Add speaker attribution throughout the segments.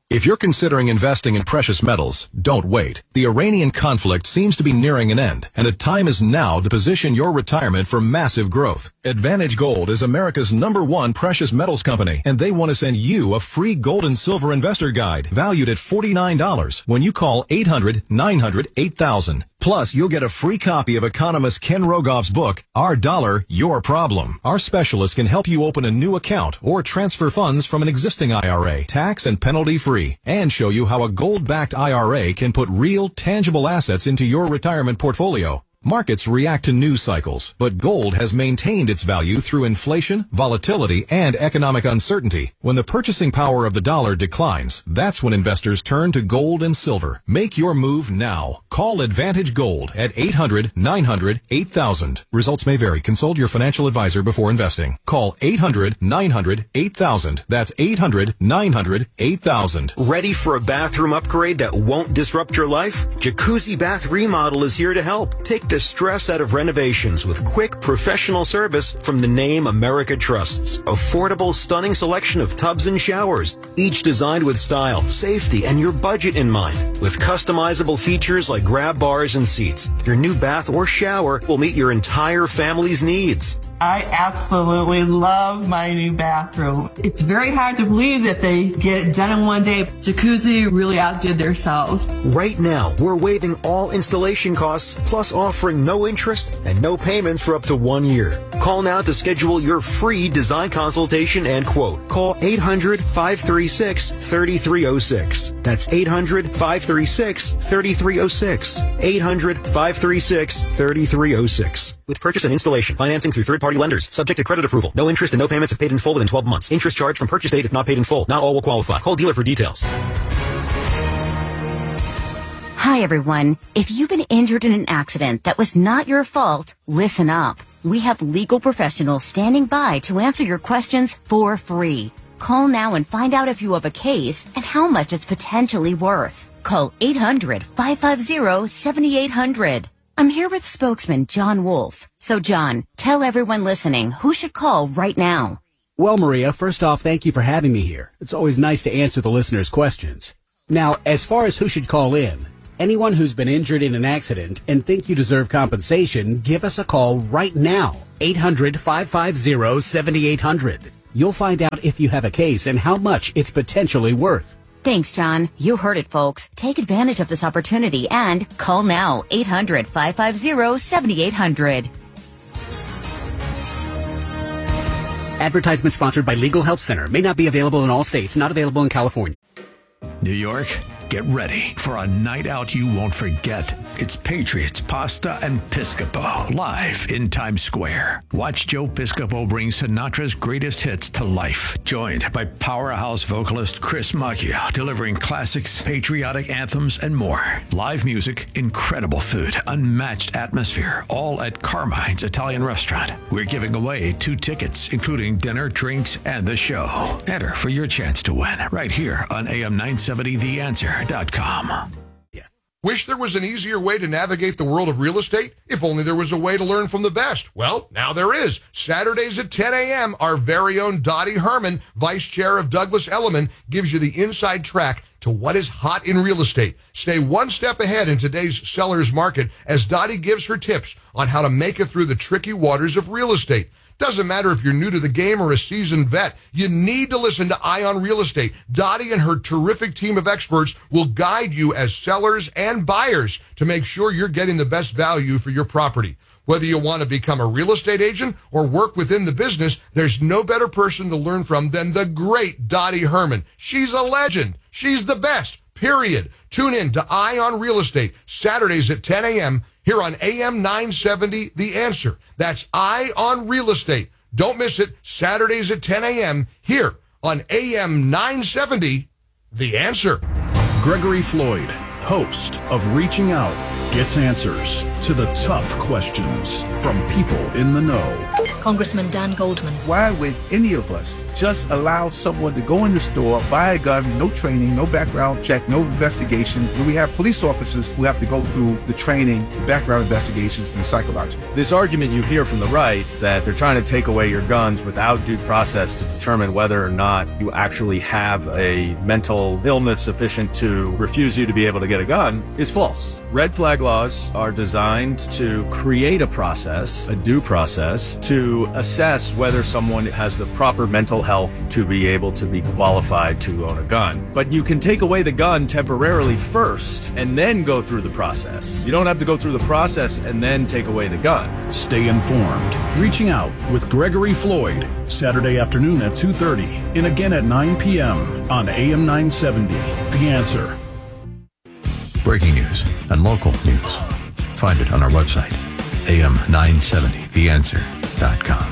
Speaker 1: If you're considering investing in precious metals, don't wait. The Iranian conflict seems to be nearing an end, and the time is now to position your retirement for massive growth. Advantage Gold is America's #1 precious metals company, and they want to send you a free gold and silver investor guide valued at $49 when you call 800-900-8000. Plus, you'll get a free copy of economist Ken Rogoff's book, Our Dollar, Your Problem. Our specialists can help you open a new account or transfer funds from an existing IRA, tax and penalty free, and show you how a gold-backed IRA can put real, tangible assets into your retirement portfolio. Markets react to news cycles, but gold has maintained its value through inflation, volatility, and economic uncertainty. When the purchasing power of the dollar declines, that's when investors turn to gold and silver. Make your move now. Call Advantage Gold at 800-900-8000. Results may vary. Consult your financial advisor before investing. Call 800-900-8000. That's 800-900-8000.
Speaker 2: Ready for a bathroom upgrade that won't disrupt your life? Jacuzzi Bath Remodel is here to help. Take the stress out of renovations with quick, professional service from the name America trusts. Affordable, stunning selection of tubs and showers, each designed with style, safety, and your budget in mind. With customizable features like grab bars and seats, your new bath or shower will meet your entire family's needs.
Speaker 3: I absolutely love my new bathroom. It's very hard to believe that they get it done in one day. Jacuzzi really outdid themselves.
Speaker 2: Right now, we're waiving all installation costs, plus offering no interest and no payments for up to 1 year. Call now to schedule your free design consultation and quote. Call 800-536-3306. That's 800-536-3306. 800-536-3306. With purchase and installation, financing through third-party lenders, subject to credit approval. No interest and no payments if paid in full within 12 months. Interest charged from purchase date if not paid in full. Not all will qualify. Call dealer for details.
Speaker 4: Hi, everyone. If you've been injured in an accident that was not your fault, listen up. We have legal professionals standing by to answer your questions for free. Call now and find out if you have a case and how much it's potentially worth. Call 800-550-7800. I'm here with spokesman John Wolf. So, John, tell everyone listening who should call right now.
Speaker 5: Well, Maria, first off, thank you for having me here. It's always nice to answer the listeners' questions. Now, as far as who should call in, anyone who's been injured in an accident and think you deserve compensation, give us a call right now. 800-550-7800. You'll find out if you have a case and how much it's potentially worth.
Speaker 4: Thanks, John. You heard it, folks. Take advantage of this opportunity and call now. 800-550-7800.
Speaker 5: Advertisement sponsored by Legal Help Center. May not be available in all states. Not available in California.
Speaker 6: New York, get ready for a night out you won't forget. It's Patriots, Pasta, and Piscopo, live in Times Square. Watch Joe Piscopo bring Sinatra's greatest hits to life, joined by powerhouse vocalist Chris Macchio, delivering classics, patriotic anthems, and more. Live music, incredible food, unmatched atmosphere, all at Carmine's Italian Restaurant. We're giving away 2 tickets, including dinner, drinks, and the show. Enter for your chance to win right here on AM970theanswer.com.
Speaker 7: Wish there was an easier way to navigate the world of real estate? If only there was a way to learn from the best. Well, now there is. Saturdays at 10 a.m., our very own Dottie Herman, Vice Chair of Douglas Elliman, gives you the inside track to what is hot in real estate. Stay one step ahead in today's seller's market as Dottie gives her tips on how to make it through the tricky waters of real estate. Doesn't matter if you're new to the game or a seasoned vet, you need to listen to Ion Real Estate. Dottie and her terrific team of experts will guide you as sellers and buyers to make sure you're getting the best value for your property. Whether you want to become a real estate agent or work within the business, there's no better person to learn from than the great Dottie Herman. She's a legend. She's the best, period. Tune in to Ion Real Estate, Saturdays at 10 a.m., here on AM 970, The Answer. That's Ion Real Estate. Don't miss it, Saturdays at 10 a.m. here on AM 970, The Answer.
Speaker 8: Gregory Floyd, host of Reaching Out, gets answers to the tough questions from people in the know.
Speaker 9: Congressman Dan Goldman.
Speaker 10: Why would any of us just allow someone to go in the store, buy a gun, no training, no background check, no investigation, when we have police officers who have to go through the training, the background investigations, and the psychological?
Speaker 11: This argument you hear from the right that they're trying to take away your guns without due process to determine whether or not you actually have a mental illness sufficient to refuse you to be able to get a gun is false. Red flag laws are designed to create a process, a due process, to assess whether someone has the proper mental health to be able to be qualified to own a gun. But you can take away the gun temporarily first and then go through the process. You don't have to go through the process and then take away the gun.
Speaker 8: Stay informed. Reaching Out with Gregory Floyd, Saturday afternoon at 2:30 and again at 9 p.m. on AM 970. The Answer.
Speaker 6: Breaking news and local news. Find it on our website, am970theanswer.com.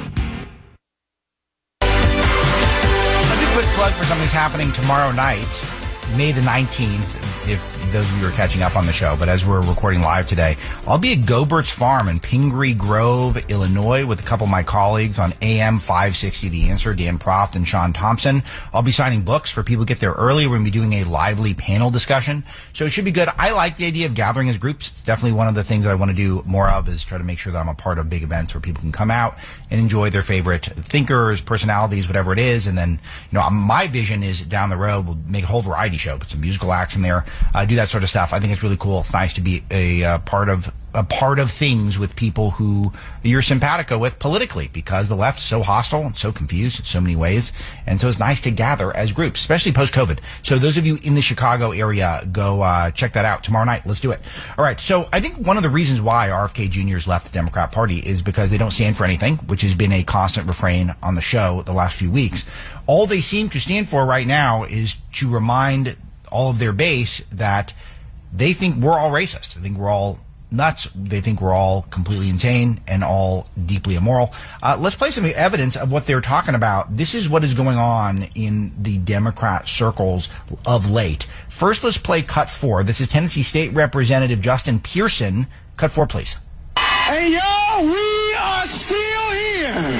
Speaker 12: Quick plug for something that's happening tomorrow night, May the 19th, if those of you are catching up on the show, but as we're recording live today, I'll be at Gobert's Farm in Pingree Grove, Illinois, with a couple of my colleagues on AM 560 The Answer, Dan Proft and Sean Thompson. I'll be signing books for people who get there early. We're going to be doing a lively panel discussion, so it should be good. I like the idea of gathering as groups. It's definitely one of the things that I want to do more of, is try to make sure that I'm a part of big events where people can come out and enjoy their favorite thinkers, personalities, whatever it is. And then, my vision is down the road, we'll make a whole variety show, put some musical acts in there, do that sort of stuff. I think it's really cool. It's nice to be a part of things with people who you're simpatico with politically, because the left is so hostile and so confused in so many ways. And so it's nice to gather as groups, especially post-COVID. So those of you in the Chicago area, go check that out tomorrow night. Let's do it. All right. So I think one of the reasons why RFK Jr. has left the Democrat Party is because they don't stand for anything, which has been a constant refrain on the show the last few weeks. All they seem to stand for right now is to remind all of their base that they think we're all racist. They think we're all nuts. They think we're all completely insane and all deeply immoral. Let's play some evidence of what they're talking about. This is what is going on in the Democrat circles of late. First, let's play cut 4. This is Tennessee State Representative Justin Pearson. Cut 4, please.
Speaker 13: Hey, y'all, we are still here.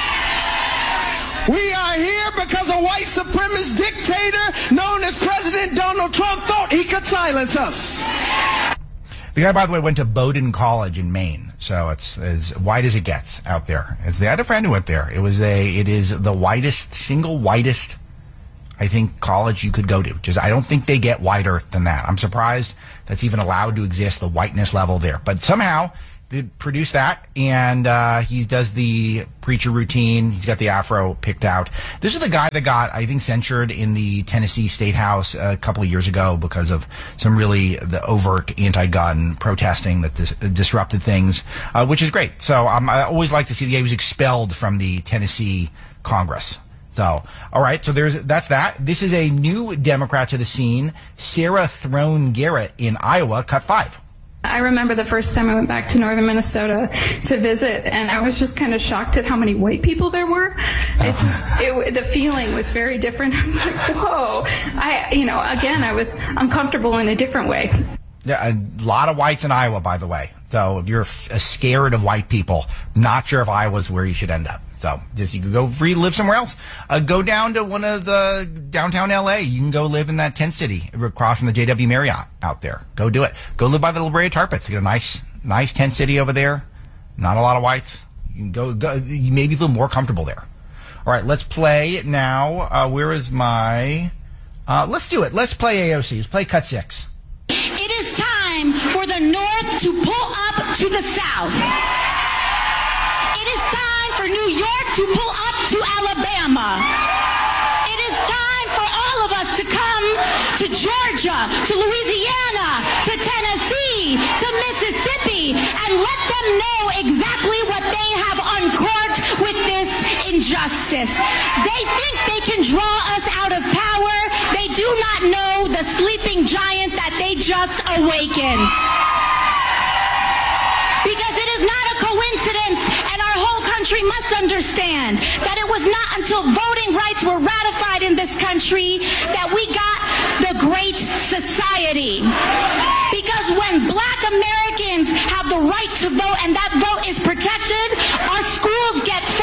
Speaker 13: We are here because a white supremacist dictator known as President Donald Trump thought he could silence us.
Speaker 12: The guy, by the way, went to Bowdoin College in Maine, so it's as white as it gets out there. I had a friend who went there. It is the single whitest, I think, college you could go to. I don't think they get whiter than that. I'm surprised that's even allowed to exist, the whiteness level there. But somehow they produced that, and he does the preacher routine. He's got the afro picked out. This is the guy that got, I think, censured in the Tennessee State House a couple of years ago because of some really the overt anti-gun protesting that disrupted things, which is great. So I always like to see he was expelled from the Tennessee Congress. So, all right, so that's that. This is a new Democrat to the scene, Sarah Throne Garrett in Iowa, cut 5.
Speaker 14: I remember the first time I went back to northern Minnesota to visit, and I was just kind of shocked at how many white people there were. The feeling was very different. I was like, whoa. I was uncomfortable in a different way.
Speaker 12: Yeah, a lot of whites in Iowa, by the way. So if you're scared of white people, not sure if Iowa's where you should end up. So you could go live somewhere else. Go down to one of the downtown LA. You can go live in that tent city across from the JW Marriott out there. Go do it. Go live by the La Brea Tar Pits. You get a nice tent city over there. Not a lot of whites. You can go. You maybe feel more comfortable there. All right, let's play now. Where is my? Let's do it. Let's play AOC. Let's play cut 6.
Speaker 15: It is time for the North to pull up to the South. It is time for New York to pull up to Alabama. It is time for all of us to come to Georgia, to Louisiana, to Tennessee, to Mississippi, and let them know exactly what they have uncorked with this injustice. They think they can draw us out of power. They do not know the sleeping giant that they just awakened. Because it is not a coincidence, and our whole country must understand that it was not until voting rights were ratified in this country that we got the Great Society. Because when Black Americans have the right to vote and that vote is protected, our schools get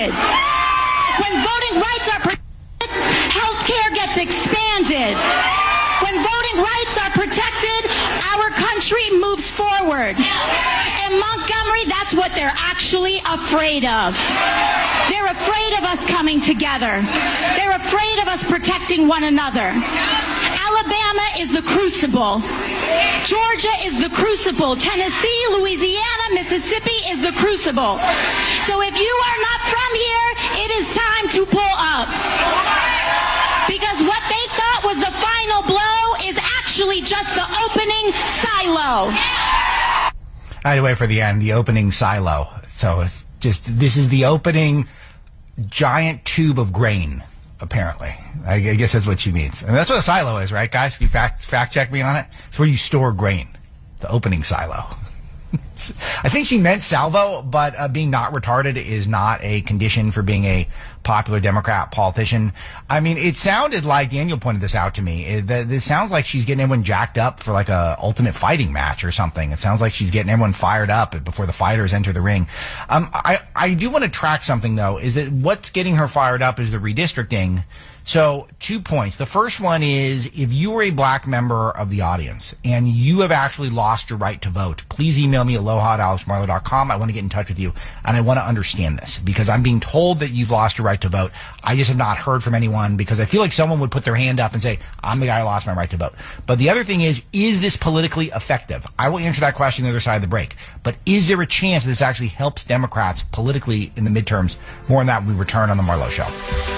Speaker 15: protected. When voting rights are protected, health care gets expanded. When voting rights are protected, our country moves forward. In Montgomery, that's what they're actually afraid of. They're afraid of us coming together. They're afraid of us protecting one another. Alabama is the crucible. Georgia is the crucible. Tennessee, Louisiana, Mississippi is the crucible. So if you are not from here, it is time to pull up. Because what they thought was the final blow is actually just the opening silo.
Speaker 12: I had to wait for the end, the opening silo. So this is the opening giant tube of grain, apparently. I guess that's what she means. And that's what a silo is, right, guys? Can you fact check me on it? It's where you store grain. The opening silo. I think she meant salvo, but being not retarded is not a condition for being a popular Democrat politician. I mean, it sounded like, Daniel pointed this out to me, it sounds like she's getting everyone jacked up for like a ultimate fighting match or something. It sounds like she's getting everyone fired up before the fighters enter the ring. I do want to track something, though, is that what's getting her fired up is the redistricting. So 2 points. The first one is, if you are a black member of the audience and you have actually lost your right to vote, please email me at aloha@alexmarlowe.com. I want to get in touch with you, and I want to understand this, because I'm being told that you've lost your right to vote. I just have not heard from anyone, because I feel like someone would put their hand up and say, I'm the guy who lost my right to vote. But the other thing is this politically effective? I will answer that question on the other side of the break. But is there a chance this actually helps Democrats politically in the midterms? More on that when we return on The Marlowe Show.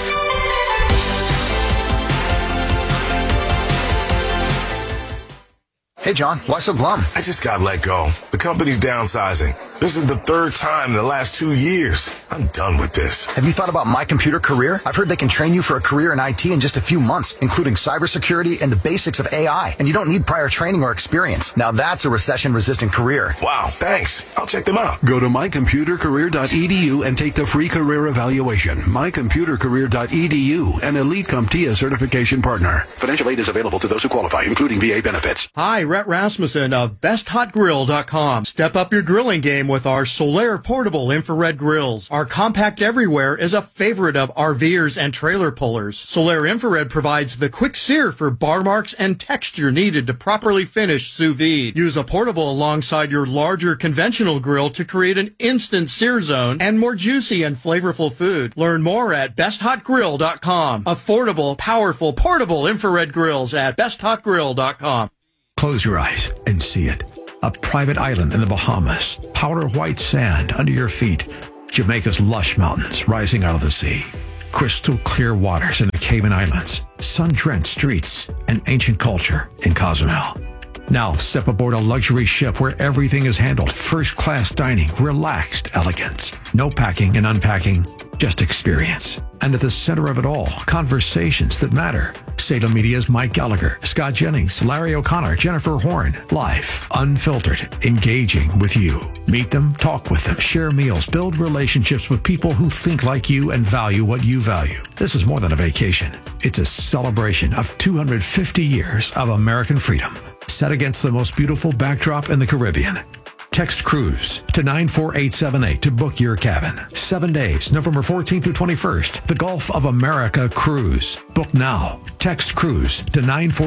Speaker 9: Hey, John, why so glum?
Speaker 16: I just got let go. The company's downsizing. This is the third time in the last 2 years. I'm done with this.
Speaker 9: Have you thought about My Computer Career? I've heard they can train you for a career in IT in just a few months, including cybersecurity and the basics of AI. And you don't need prior training or experience. Now that's a recession-resistant career.
Speaker 16: Wow, thanks. I'll check them out.
Speaker 17: Go to mycomputercareer.edu and take the free career evaluation. mycomputercareer.edu, an Elite CompTIA certification partner. Financial aid is available to those who qualify, including VA benefits.
Speaker 18: Hi, Rhett Rasmussen of BestHotGrill.com. Step up your grilling game with our Solaire portable infrared grills. Our compact everywhere is a favorite of RVers and trailer pullers. Solaire infrared provides the quick sear for bar marks and texture needed to properly finish sous vide. Use a portable alongside your larger conventional grill to create an instant sear zone and more juicy and flavorful food. Learn more at BestHotGrill.com. Affordable, powerful, portable infrared grills at BestHotGrill.com.
Speaker 6: Close your eyes and see it. A private island in the Bahamas, powder white sand under your feet, Jamaica's lush mountains rising out of the sea, crystal clear waters in the Cayman Islands, sun-drenched streets, and ancient culture in Cozumel. Now step aboard a luxury ship where everything is handled, first-class dining, relaxed elegance. No packing and unpacking, just experience. And at the center of it all, conversations that matter. Salem Media's Mike Gallagher, Scott Jennings, Larry O'Connor, Jennifer Horn. Live, unfiltered, engaging with you. Meet them, talk with them, share meals, build relationships with people who think like you and value what you value. This is more than a vacation. It's a celebration of 250 years of American freedom, set against the most beautiful backdrop in the Caribbean. Text Cruise to 94878 to book your cabin. 7 days, November 14th through 21st. The Gulf of America Cruise. Book now. Text Cruise to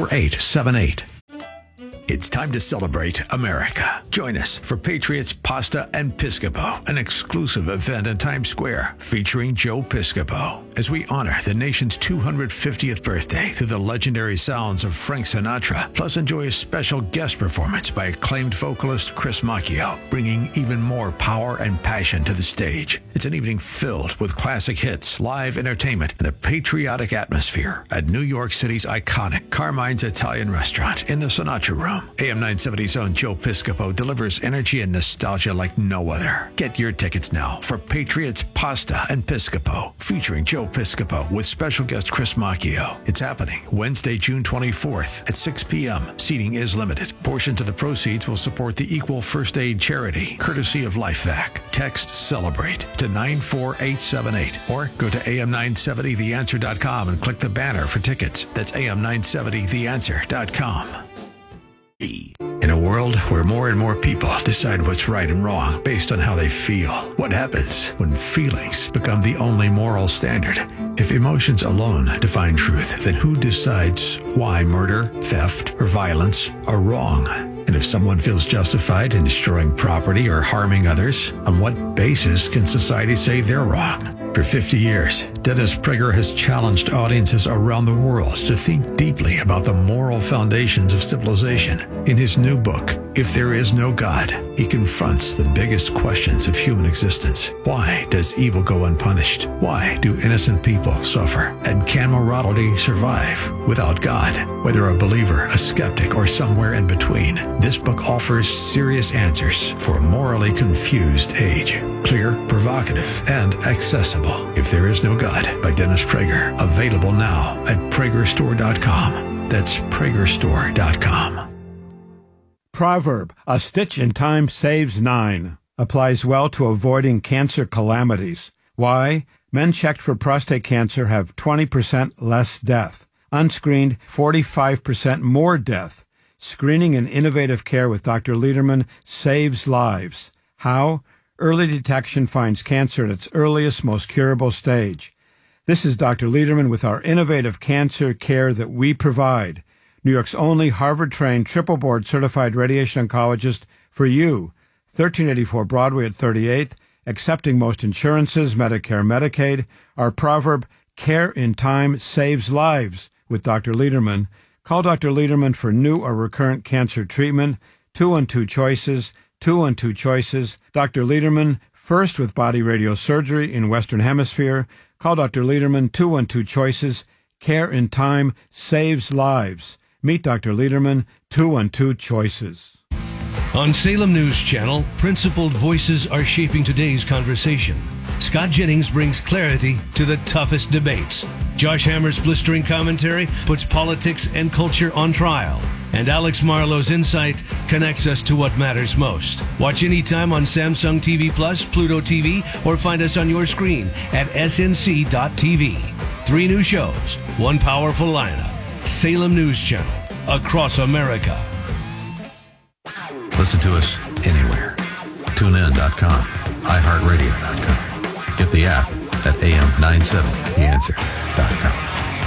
Speaker 6: 94878. It's time to celebrate America. Join us for Patriots Pasta and Piscopo, an exclusive event in Times Square featuring Joe Piscopo, as we honor the nation's 250th birthday through the legendary sounds of Frank Sinatra, plus enjoy a special guest performance by acclaimed vocalist Chris Macchio, bringing even more power and passion to the stage. It's an evening filled with classic hits, live entertainment, and a patriotic atmosphere at New York City's iconic Carmine's Italian Restaurant in the Sinatra Room. AM 970's own Joe Piscopo delivers energy and nostalgia like no other. Get your tickets now for Patriots Pasta and Piscopo, featuring Joe Piscopo with special guest Chris Macchio. It's happening Wednesday, June 24th at 6 p.m. Seating is limited. Portions of the proceeds will support the Equal First Aid charity, courtesy of LifeVac. Text CELEBRATE to 94878 or go to am970theanswer.com and click the banner for tickets. That's am970theanswer.com. In a world where more and more people decide what's right and wrong based on how they feel, what happens when feelings become the only moral standard? If emotions alone define truth, then who decides why murder, theft, or violence are wrong? And if someone feels justified in destroying property or harming others, on what basis can society say they're wrong? For 50 years, Dennis Prager has challenged audiences around the world to think deeply about the moral foundations of civilization. In his new book, If There Is No God, he confronts the biggest questions of human existence. Why does evil go unpunished? Why do innocent people suffer? And can morality survive without God? Whether a believer, a skeptic, or somewhere in between, this book offers serious answers for a morally confused age. Clear, provocative, and accessible. If There Is No God by Dennis Prager. Available now at PragerStore.com. That's PragerStore.com.
Speaker 19: Proverb, a stitch in time saves 9, applies well to avoiding cancer calamities. Why? Men checked for prostate cancer have 20% less death. Unscreened, 45% more death. Screening and innovative care with Dr. Lederman saves lives. How? Early detection finds cancer at its earliest, most curable stage. This is Dr. Lederman with our innovative cancer care that we provide. New York's only Harvard-trained, triple-board certified radiation oncologist for you. 1384 Broadway at 38th, accepting most insurances, Medicare, Medicaid. Our proverb, care in time saves lives with Dr. Lederman. Call Dr. Lederman for new or recurrent cancer treatment. 212 choices. 212 choices. Dr. Lederman, first with body radiosurgery in Western Hemisphere. Call Dr. Lederman, 212 choices. Care in time saves lives. Meet Dr. Lederman, 212 choices.
Speaker 20: On Salem News Channel, principled voices are shaping today's conversation. Scott Jennings brings clarity to the toughest debates. Josh Hammer's blistering commentary puts politics and culture on trial. And Alex Marlowe's insight connects us to what matters most. Watch anytime on Samsung TV Plus, Pluto TV, or find us on your screen at snc.tv. 3 new shows, 1 powerful lineup. Salem News Channel, across America.
Speaker 1: Listen to us anywhere. TuneIn.com, iHeartRadio.com. Get the app at AM970theanswer.com.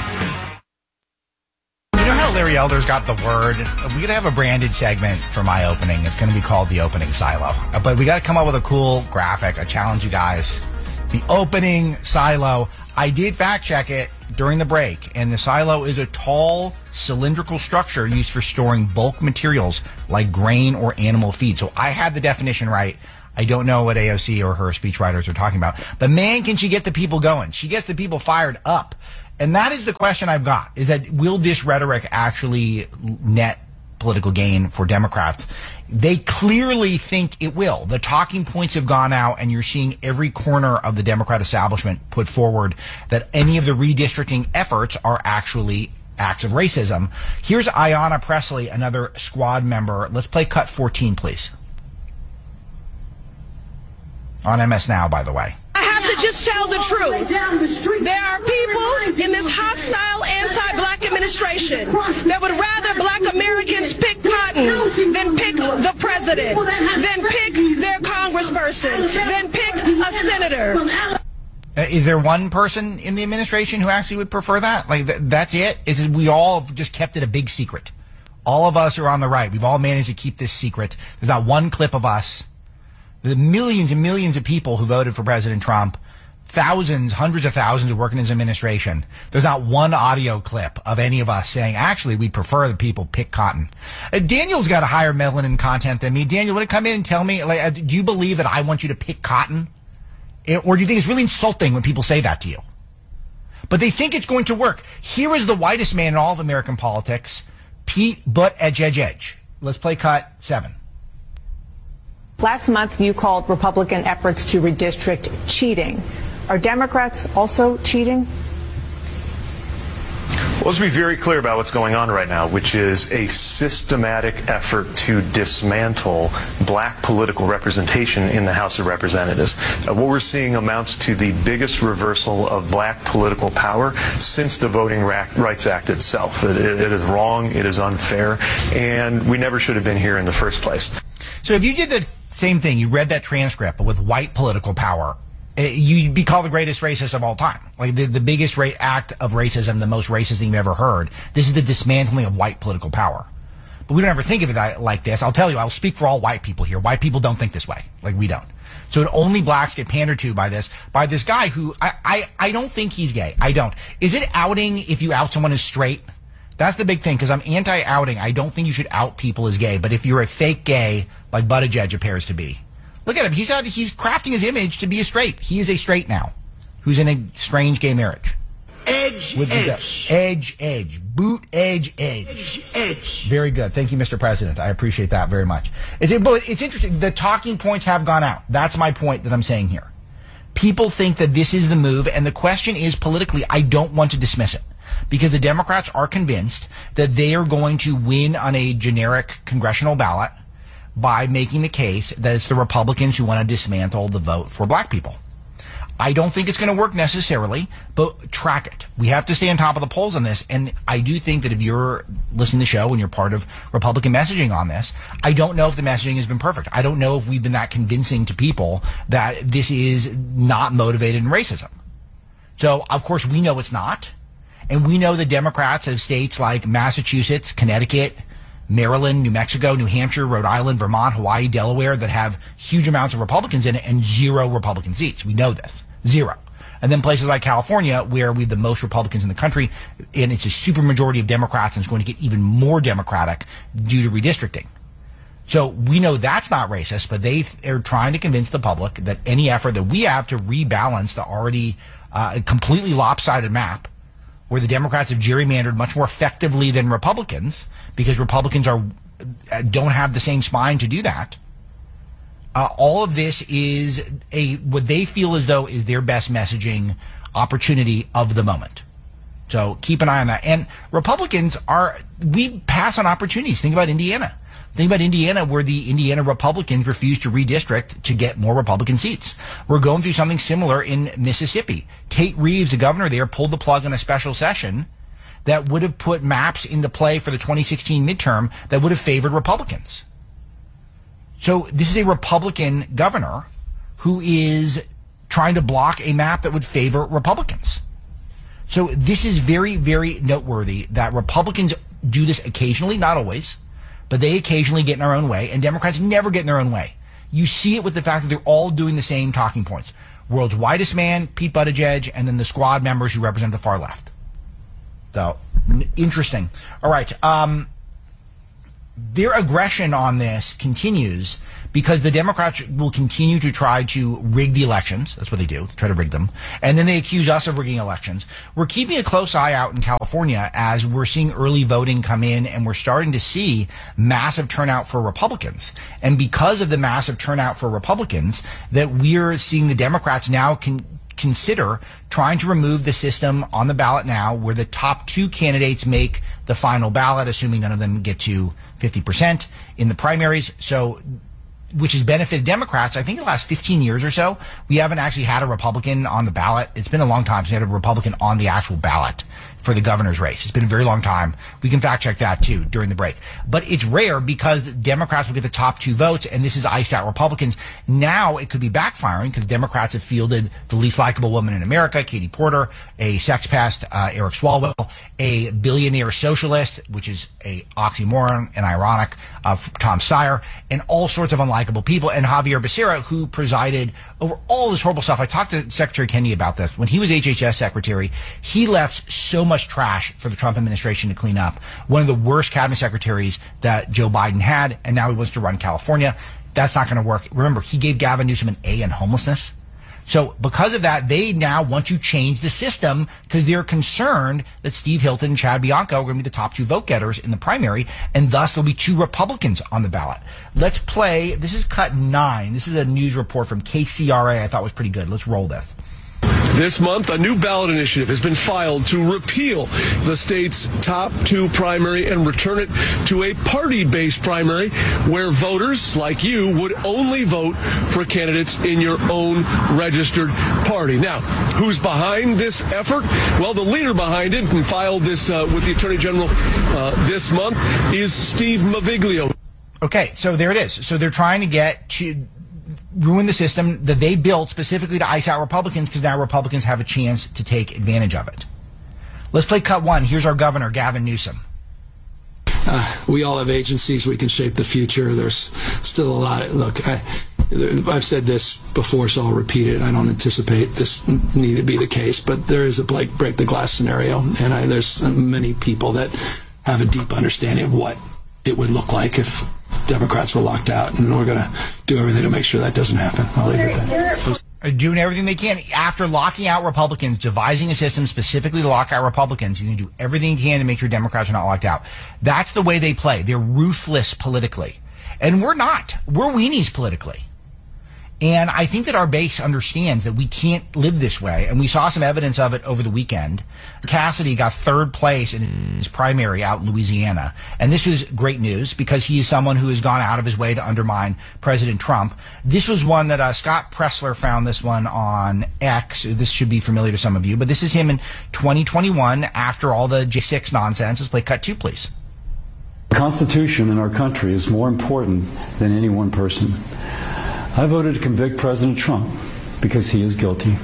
Speaker 12: You know how Larry Elder's got the word? We're going to have a branded segment for my opening. It's going to be called The Opening Silo. But we got to come up with a cool graphic. I challenge you guys. The Opening Silo. I did fact check it during the break, and the silo is a tall, cylindrical structure used for storing bulk materials like grain or animal feed. So I had the definition right. I don't know what AOC or her speechwriters are talking about. But man, can she get the people going. She gets the people fired up. And that is the question I've got, is that will this rhetoric actually net political gain for Democrats? They clearly think it will. The talking points have gone out, and you're seeing every corner of the Democrat establishment put forward that any of the redistricting efforts are actually acts of racism. Here's Ayanna Pressley, another squad member. Let's play cut 14, please. On MS Now, by the way.
Speaker 21: I have to just tell the truth. There are people in this hostile anti-black administration that would rather black Americans pick cotton than pick the president, than pick their congressperson, than pick a senator.
Speaker 12: Is there one person in the administration who actually would prefer that? Like, that's it? Is it we all just kept it a big secret? All of us are on the right. We've all managed to keep this secret. There's not one clip of us. The millions and millions of people who voted for President Trump, thousands, hundreds of thousands who work in his administration. There's not one audio clip of any of us saying, actually, we'd prefer the people pick cotton. Daniel's got a higher melanin content than me. Daniel, would it come in and tell me, like, do you believe that I want you to pick cotton? Or do you think it's really insulting when people say that to you? But they think it's going to work. Here is the whitest man in all of American politics, Pete Buttigieg. Let's play cut 7.
Speaker 22: Last month, you called Republican efforts to redistrict cheating. Are Democrats also cheating?
Speaker 2: let's be very clear about what's going on right now, which is a systematic effort to dismantle black political representation in the House of Representatives. What we're seeing amounts to the biggest reversal of black political power since the Voting Rights Act itself. It is wrong, it is unfair, and we never should have been here in the first place.
Speaker 12: So if you did the same thing, you read that transcript, but with white political power, you'd be called the greatest racist of all time. Like the biggest act of racism, the most racist thing you've ever heard. This is the dismantling of white political power. But we don't ever think of it like this. I'll tell you, I'll speak for all white people here. White people don't think this way. Like we don't. So only blacks get pandered to by this guy who I don't think he's gay. I don't. Is it outing if you out someone as straight? That's the big thing, because I'm anti-outing. I don't think you should out people as gay. But if you're a fake gay, like Buttigieg appears to be, look at him. He's crafting his image to be a straight. He is a straight now, who's in a strange gay marriage. Edge. Boot edge. Very good. Thank you, Mr. President. I appreciate that very much. It's interesting. The talking points have gone out. That's my point that I'm saying here. People think that this is the move, and the question is politically, I don't want to dismiss it. Because the Democrats are convinced that they are going to win on a generic congressional ballot by making the case that it's the Republicans who want to dismantle the vote for black people. I don't think it's going to work necessarily, but track it. We have to stay on top of the polls on this, and I do think that if you're listening to the show and you're part of Republican messaging on this, I don't know if the messaging has been perfect. I don't know if we've been that convincing to people that this is not motivated in racism. So, of course, we know it's not. And we know the Democrats have states like Massachusetts, Connecticut, Maryland, New Mexico, New Hampshire, Rhode Island, Vermont, Hawaii, Delaware that have huge amounts of Republicans in it and 0 Republican seats. We know this. 0. And then places like California, where we have the most Republicans in the country, and it's a supermajority of Democrats, and it's going to get even more Democratic due to redistricting. So we know that's not racist, but they are trying to convince the public that any effort that we have to rebalance the already completely lopsided map, where the Democrats have gerrymandered much more effectively than Republicans, because Republicans don't have the same spine to do that. All of this is what they feel as though is their best messaging opportunity of the moment. So keep an eye on that. And Republicans we pass on opportunities. Think about Indiana. Think about Indiana, where the Indiana Republicans refused to redistrict to get more Republican seats. We're going through something similar in Mississippi. Tate Reeves, the governor there, pulled the plug on a special session that would have put maps into play for the 2016 midterm that would have favored Republicans. So this is a Republican governor who is trying to block a map that would favor Republicans. So this is very, very noteworthy that Republicans do this occasionally, not always, but they occasionally get in their own way, and Democrats never get in their own way. You see it with the fact that they're all doing the same talking points. World's whitest man, Pete Buttigieg, and then the squad members who represent the far left. So, interesting. All right. Their aggression on this continues because the Democrats will continue to try to rig the elections. That's what they do, try to rig them. And then they accuse us of rigging elections. We're keeping a close eye out in California as we're seeing early voting come in, and we're starting to see massive turnout for Republicans. And because of the massive turnout for Republicans, that we're seeing the Democrats now consider trying to remove the system on the ballot now where the top 2 candidates make the final ballot, assuming none of them get to 50% in the primaries. So, which has benefited Democrats. I think in the last 15 years or so, we haven't actually had a Republican on the ballot. It's been a long time since we had a Republican on the actual ballot for the governor's race. It's been a very long time. We can fact check that too during the break. But it's rare because Democrats will get the top 2 votes, and this is iced out Republicans. Now it could be backfiring because Democrats have fielded the least likable woman in America, Katie Porter, a sex pest, Eric Swalwell, a billionaire socialist, which is a oxymoron and ironic, Tom Steyer, and all sorts of unlikable people, and Javier Becerra, who presided over all this horrible stuff. I talked to Secretary Kennedy about this. When he was HHS secretary, he left so much trash for the Trump administration to clean up. One of the worst cabinet secretaries that Joe Biden had, and now he wants to run California. That's not going to work. Remember, he gave Gavin Newsom an A in homelessness. So because of that, they now want to change the system because they're concerned that Steve Hilton and Chad Bianco are going to be the top 2 vote getters in the primary, and thus there'll be 2 Republicans on the ballot. Let's play. This is cut 9. This is a news report from KCRA I thought was pretty good. Let's roll this.
Speaker 3: This month, a new ballot initiative has been filed to repeal the state's top 2 primary and return it to a party-based primary where voters like you would only vote for candidates in your own registered party. Now, who's behind this effort? Well, the leader behind it and filed this with the Attorney General this month is Steve Maviglio.
Speaker 12: Okay, so there it is. So they're trying to ruin the system that they built specifically to ice out Republicans because now Republicans have a chance to take advantage of it. Let's play cut 1. Here's our governor, Gavin Newsom.
Speaker 4: We all have agencies. We can shape the future. There's still a lot. Look, I've said this before, so I'll repeat it. I don't anticipate this need to be the case, but there is a break the glass scenario, and there's many people that have a deep understanding of what it would look like if Democrats were locked out, and we're going to do everything to make sure that doesn't happen. I'll leave it at that.
Speaker 12: Are doing everything they can after locking out Republicans, devising a system specifically to lock out Republicans. You're going to do everything you can to make sure Democrats are not locked out. That's the way they play. They're ruthless politically. And we're not. We're weenies politically. And I think that our base understands that we can't live this way. And we saw some evidence of it over the weekend. Cassidy got 3rd place in his primary out in Louisiana. And this was great news because he is someone who has gone out of his way to undermine President Trump. This was one that Scott Pressler found this one on X. This should be familiar to some of you. But this is him in 2021 after all the J6 nonsense. Let's play cut 2, please.
Speaker 23: The Constitution in our country is more important than any one person. I voted to convict President Trump because he is guilty.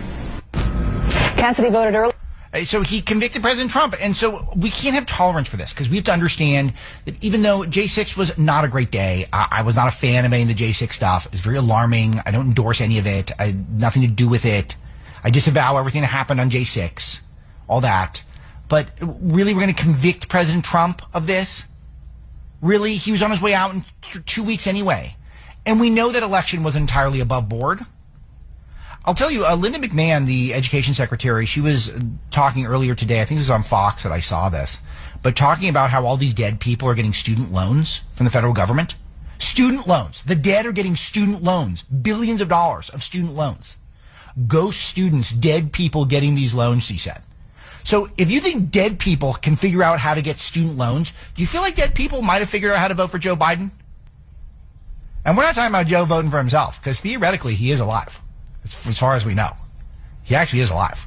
Speaker 22: Cassidy voted early.
Speaker 12: So he convicted President Trump. And so we can't have tolerance for this because we have to understand that even though J6 was not a great day, I was not a fan of any of the J6 stuff. It's very alarming. I don't endorse any of it. I had nothing to do with it. I disavow everything that happened on J6, all that. But really, we're going to convict President Trump of this? Really? He was on his way out in 2 weeks anyway. And we know that election was entirely above board. I'll tell you, Linda McMahon, the education secretary, she was talking earlier today, I think this was on Fox that I saw this, but talking about how all these dead people are getting student loans from the federal government. Student loans. The dead are getting student loans. Billions of dollars of student loans. Ghost students, dead people getting these loans, she said. So if you think dead people can figure out how to get student loans, do you feel like dead people might have figured out how to vote for Joe Biden? And we're not talking about Joe voting for himself, because theoretically he is alive, as far as we know. He actually is alive.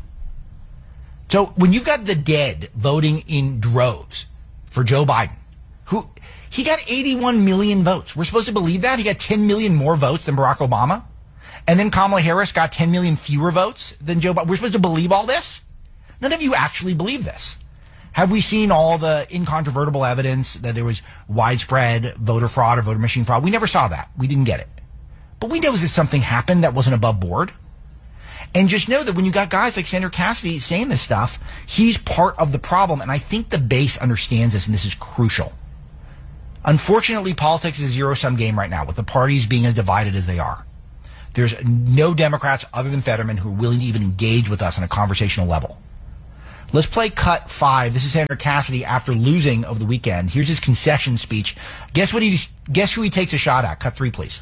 Speaker 12: So when you've got the dead voting in droves for Joe Biden, who he got 81 million votes. We're supposed to believe that? He got 10 million more votes than Barack Obama? And then Kamala Harris got 10 million fewer votes than Joe Biden. We're supposed to believe all this? None of you actually believe this. Have we seen all the incontrovertible evidence that there was widespread voter fraud or voter machine fraud? We never saw that. We didn't get it. But we know that something happened that wasn't above board. And just know that when you got guys like Senator Cassidy saying this stuff, he's part of the problem. And I think the base understands this, and this is crucial. Unfortunately, politics is a zero-sum game right now, with the parties being as divided as they are. There's no Democrats other than Fetterman who are willing to even engage with us on a conversational level. Let's play cut 5. This is Senator Cassidy after losing over the weekend. Here's his concession speech. Guess who he takes a shot at? Cut 3, please.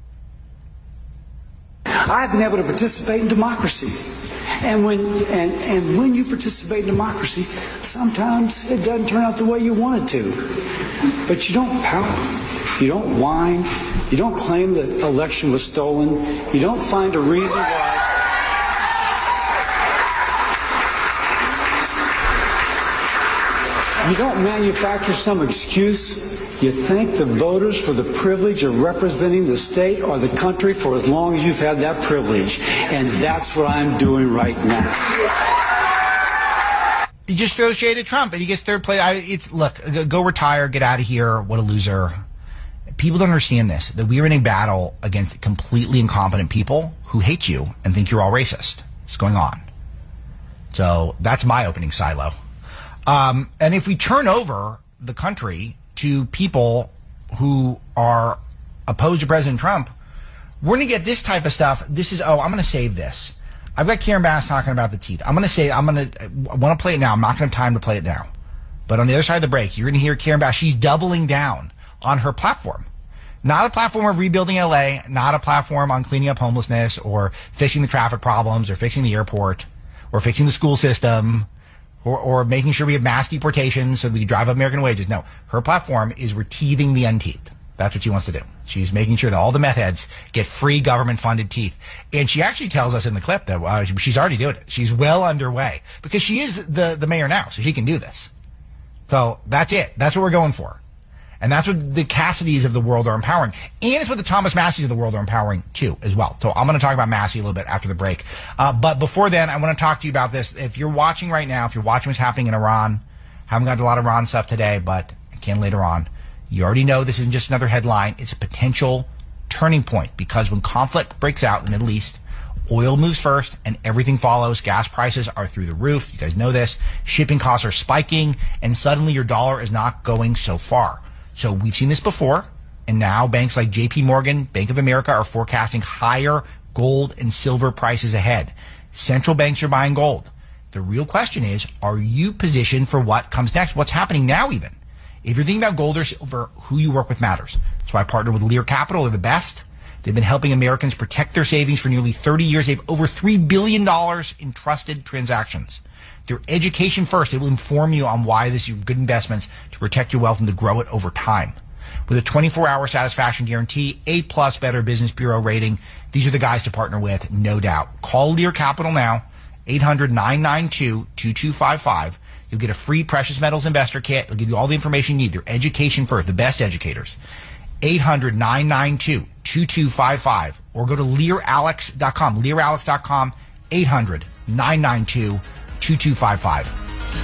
Speaker 24: I've been able to participate in democracy. And when you participate in democracy, sometimes it doesn't turn out the way you want it to. But you don't pout. You don't whine. You don't claim the election was stolen. You don't find a reason why. You don't manufacture some excuse. You thank the voters for the privilege of representing the state or the country for as long as you've had that privilege. And that's what I'm doing right now.
Speaker 12: He just throws shade at Trump, and he gets third place. Look, go retire, get out of here. What a loser. People don't understand this, that we are in a battle against completely incompetent people who hate you and think you're all racist. It's going on. So that's my opening silo. And if we turn over the country to people who are opposed to President Trump, we're going to get this type of stuff. This is, I'm going to save this. I've got Karen Bass talking about the teeth. I want to play it now. I'm not going to have time to play it now. But on the other side of the break, you're going to hear Karen Bass. She's doubling down on her platform. Not a platform of rebuilding LA, not a platform on cleaning up homelessness or fixing the traffic problems or fixing the airport or fixing the school system or making sure we have mass deportations so we can drive up American wages. No, her platform is we're teething the unteethed. That's what she wants to do. She's making sure that all the meth heads get free government-funded teeth. And she actually tells us in the clip that she's already doing it. She's well underway because she is the mayor now, so she can do this. So that's it. That's what we're going for. And that's what the Cassidys of the world are empowering. And it's what the Thomas Masseys of the world are empowering, too, as well. So I'm going to talk about Massey a little bit after the break. But before then, I want to talk to you about this. If you're watching right now, if you're watching what's happening in Iran, haven't got a lot of Iran stuff today, but I can later on. You already know this isn't just another headline. It's a potential turning point because when conflict breaks out in the Middle East, oil moves first and everything follows. Gas prices are through the roof. You guys know this. Shipping costs are spiking and suddenly your dollar is not going so far. So we've seen this before. And now banks like JP Morgan, Bank of America are forecasting higher gold and silver prices ahead. Central banks are buying gold. The real question is, are you positioned for what comes next? What's happening now even? If you're thinking about gold or silver, who you work with matters. That's why I partner with Lear Capital. They're the best. They've been helping Americans protect their savings for nearly 30 years. They have over $3 billion in trusted transactions. They're education first. They will inform you on why this is good investments to protect your wealth and to grow it over time. With a 24-hour satisfaction guarantee, A+ Better Business Bureau rating, these are the guys to partner with, no doubt. Call Lear Capital now, 800-992-2255. You'll get a free precious metals investor kit. They'll give you all the information you need. They're education first, the best educators. 800-992-2255. Or go to LearAlex.com. LearAlex.com, 800-992-2255.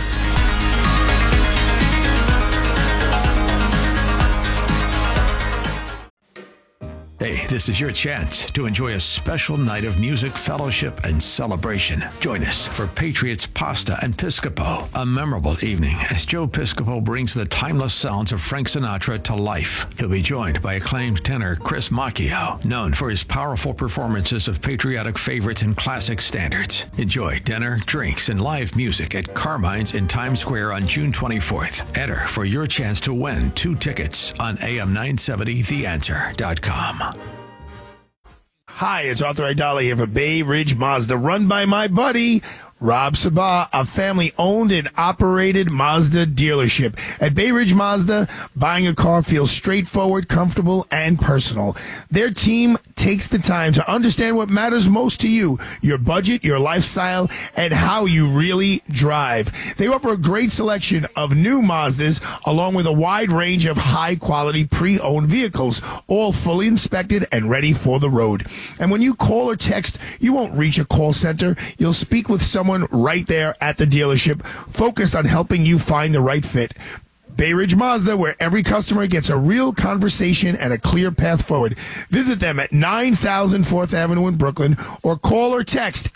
Speaker 6: Hey, this is your chance to enjoy a special night of music, fellowship, and celebration. Join us for Patriots Pasta and Piscopo, a memorable evening as Joe Piscopo brings the timeless sounds of Frank Sinatra to life. He'll be joined by acclaimed tenor Chris Macchio, known for his powerful performances of patriotic favorites and classic standards. Enjoy dinner, drinks, and live music at Carmine's in Times Square on June 24th. Enter for your chance to win 2 tickets on AM970theanswer.com.
Speaker 5: Hi, it's Arthur Aidala here for Bay Ridge Mazda, run by my buddy, Rob Sabah, a family-owned and operated Mazda dealership. At Bay Ridge Mazda, buying a car feels straightforward, comfortable, and personal. Their team takes the time to understand what matters most to you, your budget, your lifestyle, and how you really drive. They offer a great selection of new Mazdas, along with a wide range of high-quality pre-owned vehicles, all fully inspected and ready for the road. And when you call or text, you won't reach a call center. You'll speak with someone right there at the dealership, focused on helping you find the right fit. Bay Ridge Mazda, where every customer gets a real conversation and a clear path forward. Visit them at 9000 4th Avenue in Brooklyn or call or text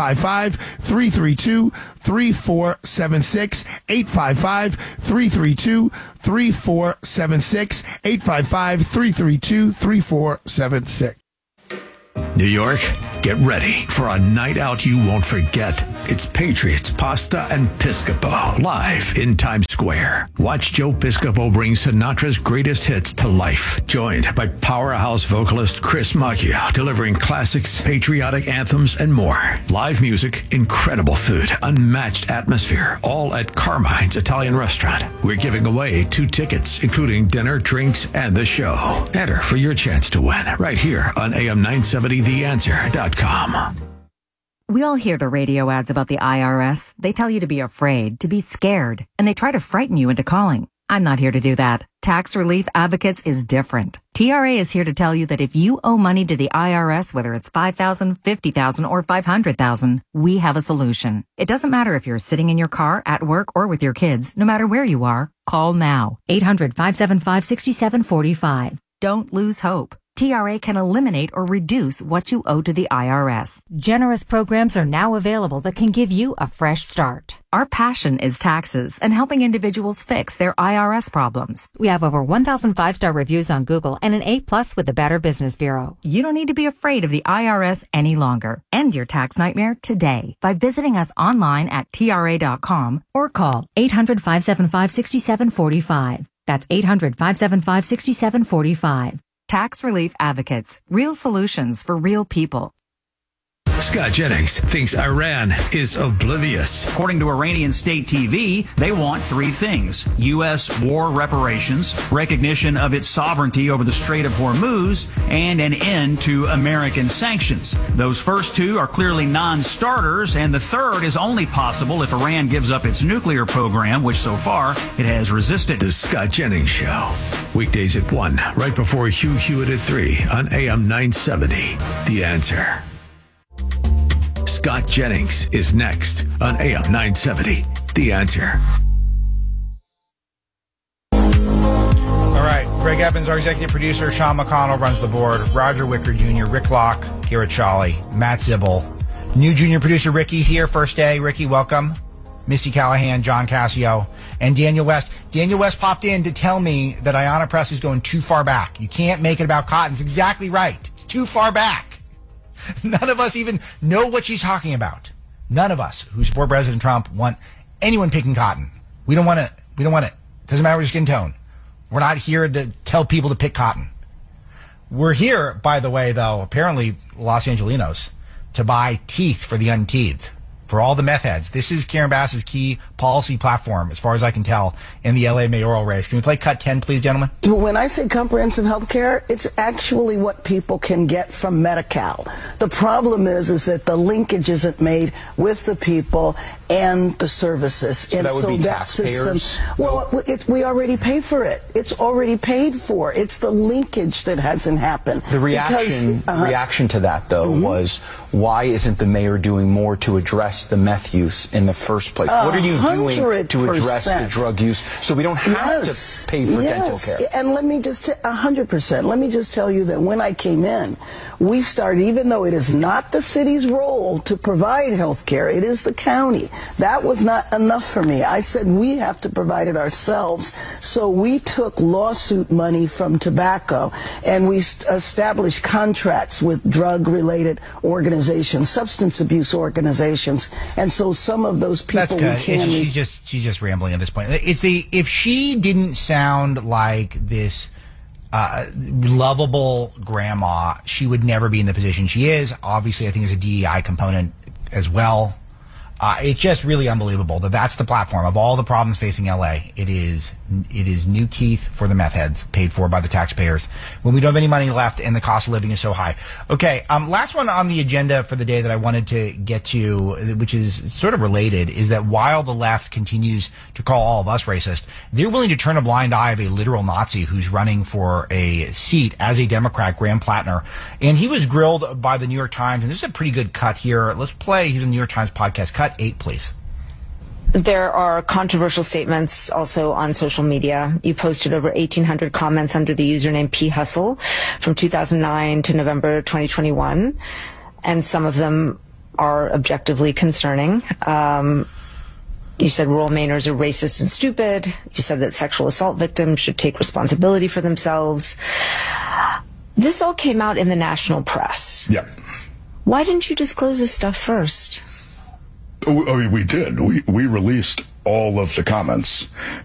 Speaker 5: 855-332-3476, 855-332-3476, 855-332-3476.
Speaker 6: New York, get ready for a night out you won't forget. It's Patriots Pasta and Piscopo, live in Times Square. Watch Joe Piscopo bring Sinatra's greatest hits to life, joined by powerhouse vocalist Chris Macchio, delivering classics, patriotic anthems, and more. Live music, incredible food, unmatched atmosphere, all at Carmine's Italian Restaurant. We're giving away 2 tickets, including dinner, drinks, and the show. Enter for your chance to win right here on AM970theanswer.com.
Speaker 7: We all hear the radio ads about the IRS. They tell you to be afraid, to be scared, and they try to frighten you into calling. I'm not here to do that. Tax Relief Advocates is different. TRA is here to tell you that if you owe money to the IRS, whether it's $5,000, $50,000, or $500,000, we have a solution. It doesn't matter if you're sitting in your car, at work, or with your kids. No matter where you are, call now. 800-575-6745. Don't lose hope. TRA can eliminate or reduce what you owe to the IRS.
Speaker 10: Generous programs are now available that can give you a fresh start.
Speaker 7: Our passion is taxes and helping individuals fix their IRS problems.
Speaker 10: We have over 1,000 5-star reviews on Google and an A+ with the Better Business Bureau.
Speaker 7: You don't need to be afraid of the IRS any longer. End your tax nightmare today by visiting us online at TRA.com or call 800-575-6745. That's 800-575-6745. Tax Relief Advocates. Real solutions for real people.
Speaker 6: Scott Jennings thinks Iran is oblivious.
Speaker 8: According to Iranian state TV, they want three things: U.S. war reparations, recognition of its sovereignty over the Strait of Hormuz, and an end to American sanctions. Those first two are clearly non-starters, and the third is only possible if Iran gives up its nuclear program, which so far it has resisted.
Speaker 6: The Scott Jennings Show. Weekdays at 1, right before Hugh Hewitt at 3 on AM 970. The Answer. Scott Jennings is next on AM 970. The Answer.
Speaker 12: All right. Greg Evans, our executive producer. Sean McConnell runs the board. Roger Wicker Jr., Rick Locke, Kira Chawley, Matt Zibel. New junior producer Ricky here. First day. Ricky, welcome. Misty Callahan, John Cassio, and Daniel West. Daniel West popped in to tell me that Ayanna Press is going too far back. You can't make it about cotton. It's exactly right. It's too far back. None of us even know what she's talking about. None of us who support President Trump want anyone picking cotton. We don't want it. Doesn't matter what your skin tone. We're not here to tell people to pick cotton. We're here, by the way, though, apparently Los Angelinos, to buy teeth for the unteethed. For all the meth heads. This is Karen Bass's key policy platform, as far as I can tell, in the LA mayoral race. Can we play cut 10, please, gentlemen?
Speaker 11: When I say comprehensive health care, it's actually what people can get from Medi-Cal. The problem is that the linkage isn't made with the people and the services.
Speaker 13: So
Speaker 11: and
Speaker 13: that would
Speaker 11: so
Speaker 13: be
Speaker 11: that
Speaker 13: taxpayers?
Speaker 11: system, well, we already pay for it. It's already paid for. It's the linkage that hasn't happened.
Speaker 13: The reaction to that, though, was, why isn't the mayor doing more to address the meth use in the first place? What are you doing to address the drug use so we don't have to pay for dental care?
Speaker 11: And let me just 100%. Let me just tell you that when I came in, we started, even though it is not the city's role to provide health care, it is the county. That was not enough for me. I said we have to provide it ourselves. So we took lawsuit money from tobacco and we established contracts with drug-related organizations, substance abuse organizations. And so some of those people we can...
Speaker 12: She's just rambling at this point. If she didn't sound like this lovable grandma, she would never be in the position she is. Obviously, I think there's a DEI component as well. It's just really unbelievable that that's the platform of all the problems facing LA. It is new teeth for the meth heads, paid for by the taxpayers, when we don't have any money left and the cost of living is so high. Okay, last one on the agenda for the day that I wanted to get to, which is sort of related, is that while the left continues to call all of us racist, they're willing to turn a blind eye of a literal Nazi who's running for a seat as a Democrat, Graham Plattner. And he was grilled by the New York Times, and this is a pretty good cut here. Let's play. Here's the New York Times podcast. Cut 8, please.
Speaker 14: There are controversial statements also on social media. You posted over 1,800 comments under the username phustle from 2009 to November 2021, and some of them are objectively concerning. You said rural Mainers are racist and stupid. You said that sexual assault victims should take responsibility for themselves. This all came out in the national press.
Speaker 25: Yep.
Speaker 14: Why didn't you disclose this stuff first?
Speaker 25: I mean, we did. We released all of the comments.